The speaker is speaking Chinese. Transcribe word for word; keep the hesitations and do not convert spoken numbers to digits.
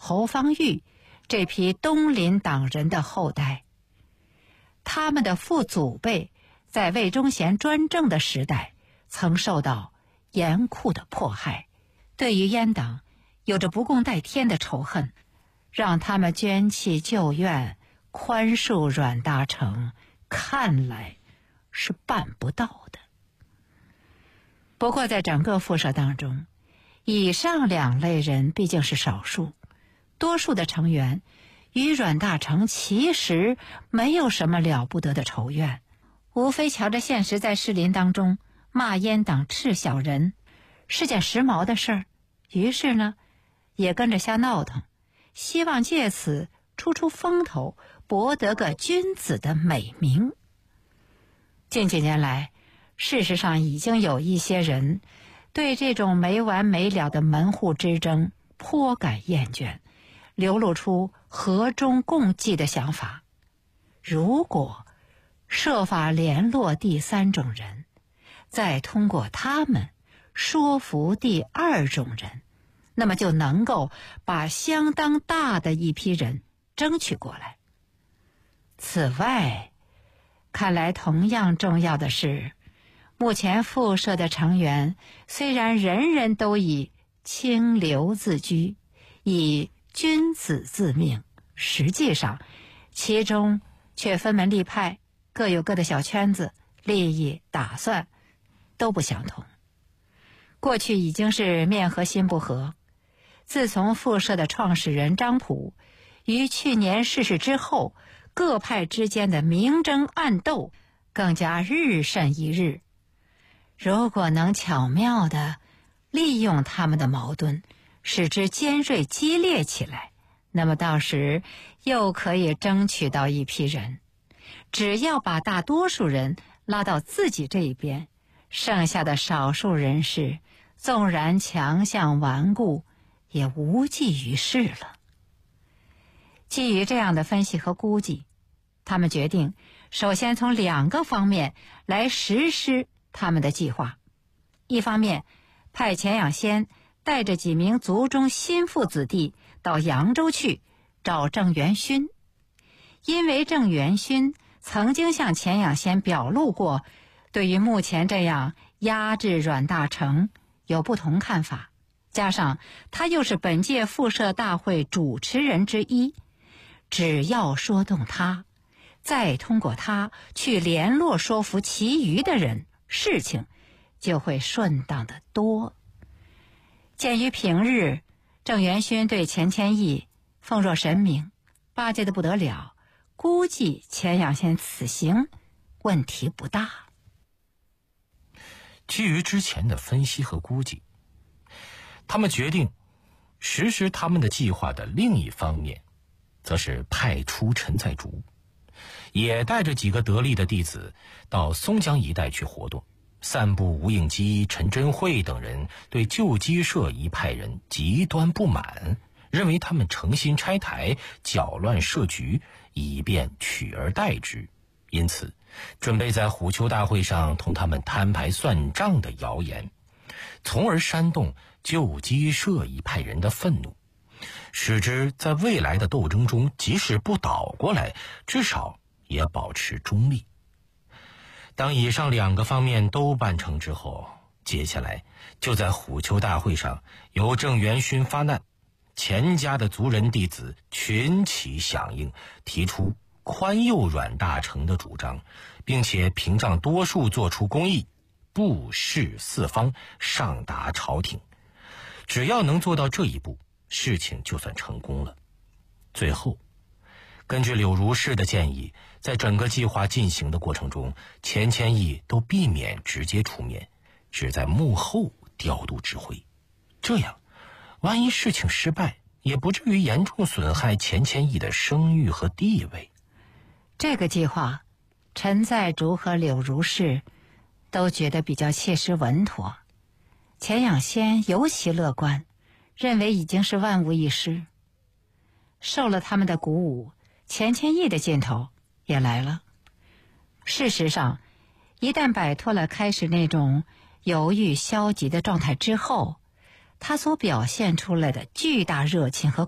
侯方域这批东林党人的后代。他们的父祖辈在魏忠贤专政的时代曾受到严酷的迫害，对于阉党有着不共戴天的仇恨，让他们捐弃旧怨，宽恕阮大铖，看来是办不到的。不过在整个复社当中，以上两类人毕竟是少数，多数的成员与阮大铖其实没有什么了不得的仇怨，无非瞧着现实在士林当中骂阉党赤小人是件时髦的事儿，于是呢也跟着瞎闹腾，希望借此出出风头，博得个君子的美名。近几年来，事实上已经有一些人对这种没完没了的门户之争颇感厌倦，流露出和衷共济的想法。如果设法联络第三种人，再通过他们说服第二种人，那么就能够把相当大的一批人争取过来。此外，看来同样重要的是，目前复社的成员虽然人人都以清流自居，以君子自命，实际上其中却分门立派，各有各的小圈子，利益打算都不相同。过去已经是面和心不和，自从复社的创始人张溥于去年逝世之后，各派之间的明争暗斗更加日甚一日。如果能巧妙地利用他们的矛盾，使之尖锐激烈起来，那么到时又可以争取到一批人。只要把大多数人拉到自己这一边，剩下的少数人士纵然强项顽固，也无济于事了。基于这样的分析和估计，他们决定首先从两个方面来实施他们的计划。一方面，派钱养先带着几名族中心腹子弟到扬州去找郑元勋，因为郑元勋曾经向钱养先表露过对于目前这样压制阮大铖有不同看法，加上他又是本届复社大会主持人之一，只要说动他，再通过他去联络说服其余的人，事情就会顺当得多。鉴于平日郑元勋对钱谦益奉若神明，巴结得不得了，估计钱养先此行问题不大。 基于之前的分析和估计，他们决定实施他们的计划的另一方面，则是派出陈在竹，也带着几个得力的弟子到松江一带去活动，散布吴应基、陈真慧等人对旧鸡社一派人极端不满，认为他们诚心拆台，搅乱社局，以便取而代之，因此准备在虎丘大会上同他们摊牌算账的谣言，从而煽动旧鸡社一派人的愤怒，使之在未来的斗争中即使不倒过来，至少也保持中立。当以上两个方面都办成之后，接下来就在虎丘大会上由郑元勋发难，钱家的族人弟子群起响应，提出宽宥阮大铖的主张，并且屏障多数做出公议，布示四方，上达朝廷。只要能做到这一步，事情就算成功了。最后根据柳如是的建议，在整个计划进行的过程中，钱谦益都避免直接出面，只在幕后调度指挥。这样万一事情失败，也不至于严重损害钱谦益的声誉和地位。 这个计划，陈在竹和柳如是都觉得比较切实稳妥。钱养先尤其乐观，认为已经是万无一失。受了他们的鼓舞，钱谦益的劲头也来了。事实上，一旦摆脱了开始那种犹豫消极的状态之后，他所表现出来的巨大热情和